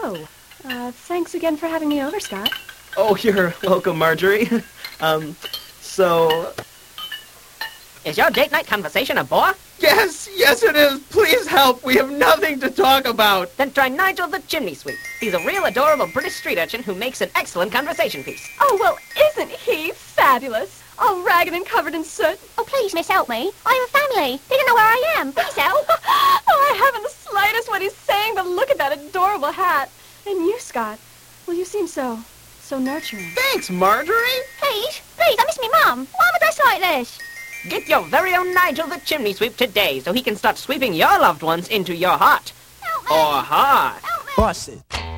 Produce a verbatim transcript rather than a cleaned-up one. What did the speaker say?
Oh, uh, thanks again for having me over, Scott. Oh, you're welcome, Marjorie. um, so... Is your date night conversation a bore? Yes, yes it is. Please help. We have nothing to talk about. Then try Nigel the Chimney Sweep. He's a real adorable British street urchin who makes an excellent conversation piece. Oh, well, isn't he fabulous? All ragged and covered in soot. Oh, please, miss, help me. I have a family. They don't know where I am. Please help. Oh, I haven't the slightest what he's saying, but look at that adorable hat. And you, Scott. Well, you seem so, so nurturing. Thanks, Marjorie. Please, please, I miss me mum. Why am I dressed like this? Get your very own Nigel the Chimney Sweep today so he can start sweeping your loved ones into your heart. Help me. Or heart. Help me. Bust it.